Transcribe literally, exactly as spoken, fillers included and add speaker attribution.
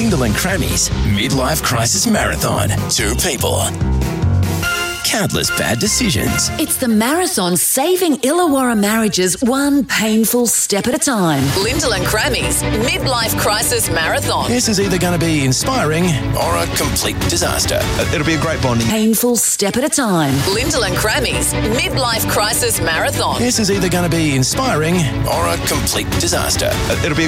Speaker 1: Lyndall and Crammy's Midlife Crisis Marathon. Two people. Countless bad decisions.
Speaker 2: It's the marathon saving Illawarra marriages one painful step at a time.
Speaker 3: Lyndall and Crammy's Midlife Crisis Marathon.
Speaker 1: This is either going to be inspiring or a complete disaster.
Speaker 4: It'll be a great bonding.
Speaker 2: Painful step at a time.
Speaker 3: Lyndall and Crammy's Midlife Crisis Marathon.
Speaker 1: This is either going to be inspiring or a complete disaster.
Speaker 4: It'll be